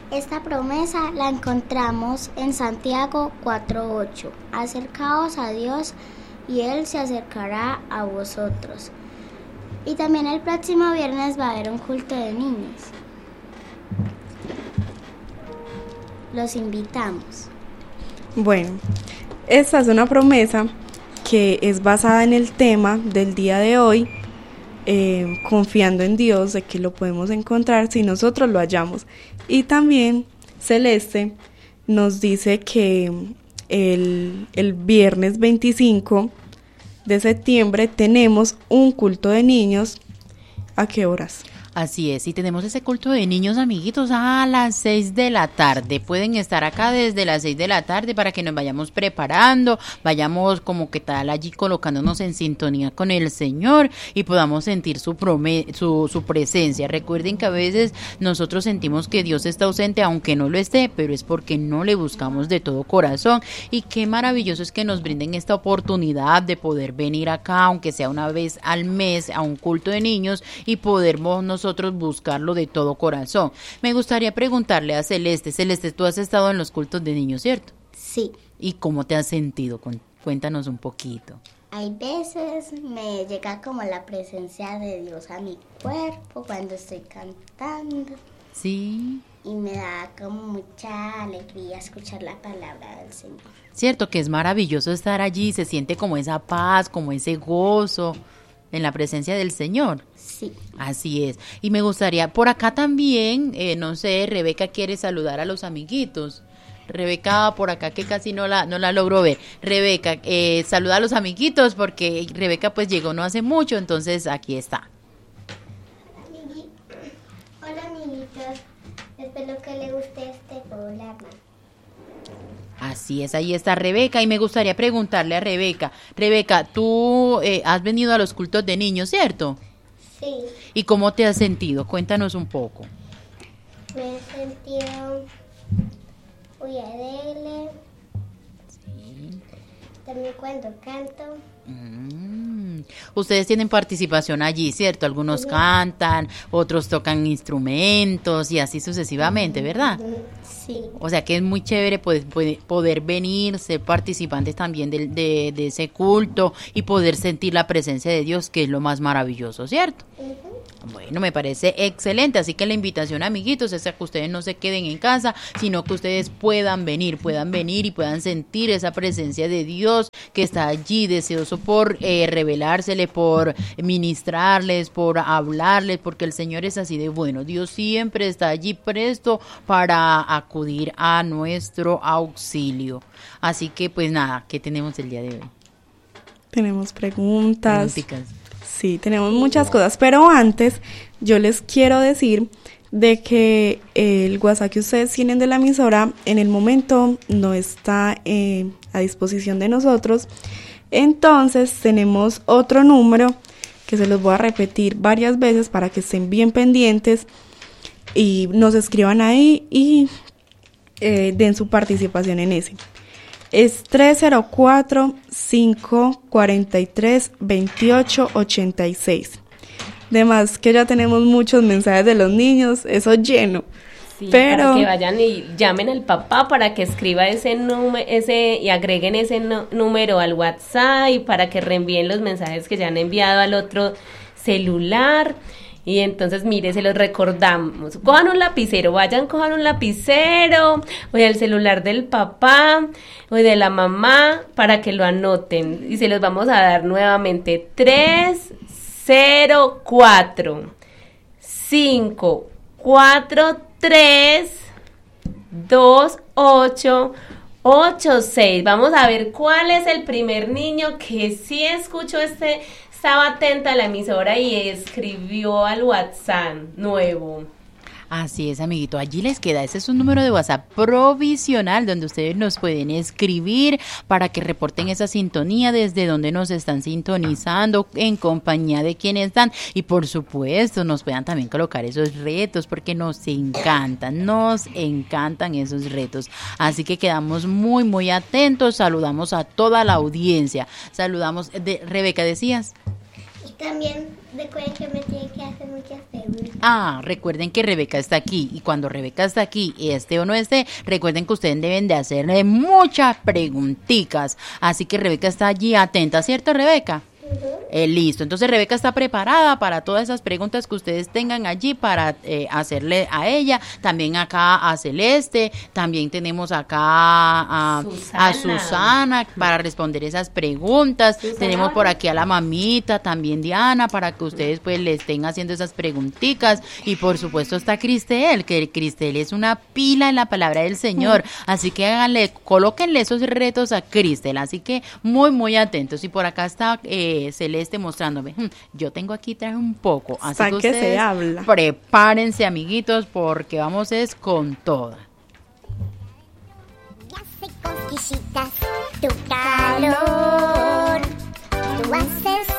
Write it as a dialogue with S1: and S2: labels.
S1: Esta promesa la encontramos en Santiago 4:8. Acercaos a Dios y Él se acercará a vosotros. Y también el próximo viernes va a haber un culto de niños. Los invitamos.
S2: Bueno, esta es una promesa que es basada en el tema del día de hoy, confiando en Dios de que lo podemos encontrar si nosotros lo hallamos. Y también Celeste nos dice que el viernes 25 de septiembre tenemos un culto de niños. ¿A qué horas?
S3: Así es, y tenemos ese culto de niños, amiguitos, a las 6 de la tarde. Pueden estar acá desde las 6 de la tarde para que nos vayamos preparando, vayamos como que tal allí colocándonos en sintonía con el Señor y podamos sentir su presencia. Recuerden que a veces nosotros sentimos que Dios está ausente, aunque no lo esté, pero es porque no le buscamos de todo corazón. Y qué maravilloso es que nos brinden esta oportunidad de poder venir acá, aunque sea una vez al mes, a un culto de niños y poder nosotros buscarlo de todo corazón. Me gustaría preguntarle a Celeste. Celeste, tú has estado en los cultos de niños, ¿cierto?
S1: Sí.
S3: ¿Y cómo te has sentido? Cuéntanos un poquito.
S1: Hay veces me llega como la presencia de Dios a mi cuerpo cuando estoy cantando.
S3: Sí.
S1: Y me da como mucha alegría escuchar la palabra del Señor.
S3: Cierto que es maravilloso estar allí, se siente como esa paz, como ese gozo en la presencia del Señor.
S1: Sí.
S3: Así es. Y me gustaría, por acá también, no sé, Rebeca quiere saludar a los amiguitos. Rebeca por acá que casi no la logro ver. Rebeca, saluda a los amiguitos porque Rebeca pues llegó no hace mucho, entonces aquí está.
S1: Hola amiguitos, espero que les guste este programa.
S3: Así es, ahí está Rebeca y me gustaría preguntarle a Rebeca. Rebeca, tú has venido a los cultos de niños, ¿cierto?
S1: Sí.
S3: ¿Y cómo te has sentido? Cuéntanos un poco.
S1: Me he sentido muy alegre.
S3: Sí.
S1: También cuando canto.
S3: Ustedes tienen participación allí, ¿cierto? Algunos cantan, otros tocan instrumentos y así sucesivamente, ¿verdad?
S1: Sí.
S3: O sea que es muy chévere poder venir, ser participantes también de ese culto y poder sentir la presencia de Dios, que es lo más maravilloso, ¿cierto? Bueno, me parece excelente, así que la invitación, amiguitos, es a que ustedes no se queden en casa, sino que ustedes puedan venir y puedan sentir esa presencia de Dios que está allí, deseoso por revelársele, por ministrarles, por hablarles, porque el Señor es así de bueno. Dios siempre está allí presto para acudir a nuestro auxilio. Así que, pues nada, ¿qué tenemos el día de hoy?
S2: Tenemos preguntas.
S3: Preguntitas.
S2: Sí, tenemos muchas cosas, pero antes yo les quiero decir de que el WhatsApp que ustedes tienen de la emisora en el momento no está a disposición de nosotros. Entonces tenemos otro número que se los voy a repetir varias veces para que estén bien pendientes y nos escriban ahí y den su participación en ese. Es 304-543-2886. Además que ya tenemos muchos mensajes de los niños, eso lleno.
S4: Sí,
S2: pero
S4: para que vayan y llamen al papá para que escriba ese número, y agreguen ese número al WhatsApp y para que reenvíen los mensajes que ya han enviado al otro celular. Y entonces, mire, se los recordamos. Cojan un lapicero, cojan un lapicero, o el celular del papá, o de la mamá, para que lo anoten. Y se los vamos a dar nuevamente. 304-543-2886. Vamos a ver cuál es el primer niño que sí escuchó estaba atenta a la emisora y escribió al WhatsApp nuevo.
S3: Así es, amiguito, allí les queda, ese es un número de WhatsApp provisional donde ustedes nos pueden escribir para que reporten esa sintonía desde donde nos están sintonizando, en compañía de quienes están, y por supuesto nos puedan también colocar esos retos porque nos encantan esos retos, así que quedamos muy muy atentos, saludamos a toda la audiencia, saludamos, Rebeca, ¿decías?
S1: También recuerden que me tienen que hacer muchas preguntas.
S3: Recuerden que Rebeca está aquí y cuando Rebeca está aquí, esté o no esté, recuerden que ustedes deben de hacerle muchas preguntitas. Así que Rebeca está allí atenta, ¿cierto, Rebeca? Listo, entonces Rebeca está preparada para todas esas preguntas que ustedes tengan allí para hacerle a ella, también acá a Celeste, también tenemos acá a Susana para responder esas preguntas, tenemos por aquí a la mamita, también Diana, para que ustedes pues le estén haciendo esas preguntitas, y por supuesto está Cristel, que Cristel es una pila en la palabra del Señor, así que colóquenle esos retos a Cristel, así que muy atentos. Y por acá está Celeste mostrándome, yo tengo aquí traje un poco, así que ustedes
S2: se habla.
S3: Prepárense, amiguitos, porque vamos es con toda.
S5: Ya sé cosquillitas tu calor, tú vas a ser